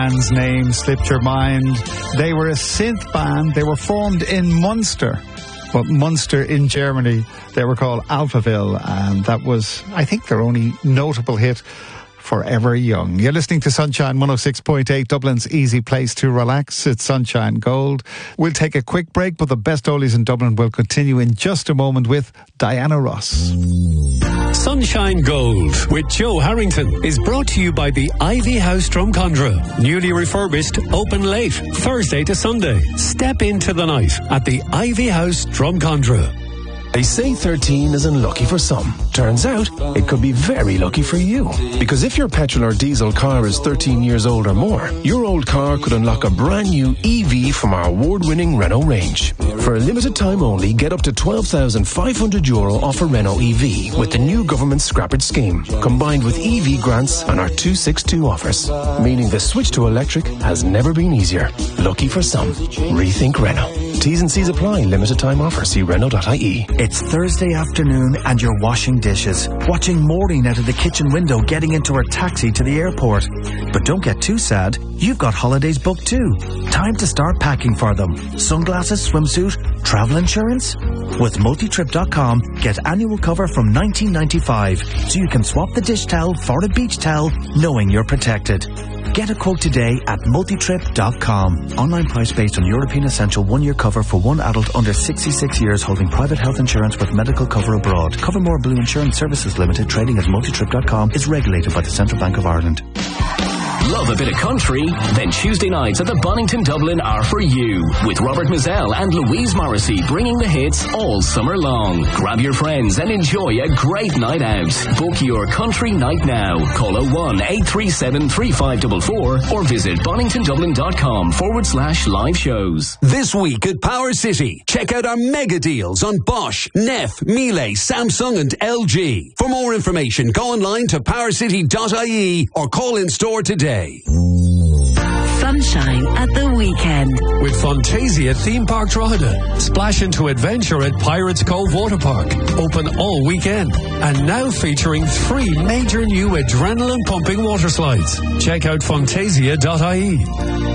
band's name slipped your mind. They were a synth band. They were formed in Munster. But Munster in Germany, they were called Alphaville, and that was, I think, their only notable hit, Forever Young. You're listening to Sunshine 106.8, Dublin's easy place to relax. It's Sunshine Gold. We'll take a quick break, but the best oldies in Dublin will continue in just a moment with Diana Ross. Sunshine Gold with Joe Harrington is brought to you by the Ivy House Drumcondra. Newly refurbished, open late, Thursday to Sunday. Step into the night at the Ivy House Drumcondra. They say 13 is unlucky for some. Turns out, it could be very lucky for you. Because if your petrol or diesel car is 13 years old or more, your old car could unlock a brand new EV from our award-winning Renault range. For a limited time only, get up to €12,500 off a Renault EV with the new government Scrappage scheme, combined with EV grants and our 262 offers. Meaning the switch to electric has never been easier. Lucky for some. Rethink Renault. T's and C's apply. Limited time offer. See Renault.ie. It's Thursday afternoon and you're washing dishes, watching Maureen out of the kitchen window getting into her taxi to the airport. But don't get too sad, you've got holidays booked too. Time to start packing for them. Sunglasses, swimsuit, travel insurance? With multitrip.com, get annual cover from $19.95, so you can swap the dish towel for a beach towel, knowing you're protected. Get a quote today at multitrip.com. Online price based on European Essential 1-year cover for one adult under 66 years holding private health insurance with medical cover abroad. Covermore Blue Insurance Services Limited, trading as multitrip.com, is regulated by the Central Bank of Ireland. Love a bit of country? Then Tuesday nights at the Bonington Dublin are for you, with Robert Mazzell and Louise Morrissey bringing the hits all summer long. Grab your friends and enjoy a great night out. Book your country night now. Call 01837-3544 or visit boningtondublin.com/live shows. This week at Power City, check out our mega deals on Bosch, Neff, Miele, Samsung and LG. For more information, go online to powercity.ie or call in store today. Sunshine at the weekend. With Fantasia Theme Park Drogheda. Splash into adventure at Pirates Cove Water Park. Open all weekend. And now featuring 3 major new adrenaline pumping water slides. Check out fantasia.ie.